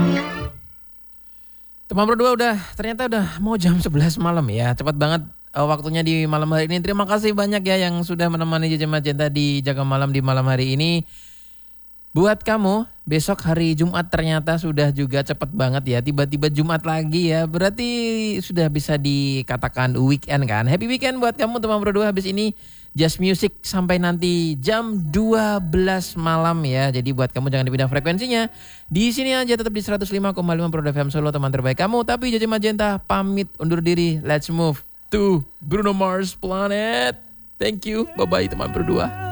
Teman berdua ternyata udah mau jam 11 malam ya. Cepat banget waktunya di malam hari ini. Terima kasih banyak ya yang sudah menemani JJ Magenta di Jaga Malam di malam hari ini. Buat kamu, besok hari Jumat ternyata sudah juga cepet banget ya. Tiba-tiba Jumat lagi ya. Berarti sudah bisa dikatakan weekend kan. Happy weekend buat kamu teman berdua. Habis ini Just Music sampai nanti jam 12 malam ya. Jadi buat kamu jangan dipindah frekuensinya. Di sini aja tetap di 105,5 Pro FM Solo, teman terbaik kamu. Tapi JJ Magenta pamit undur diri. Let's move to Bruno Mars Planet. Thank you. Bye-bye teman berdua.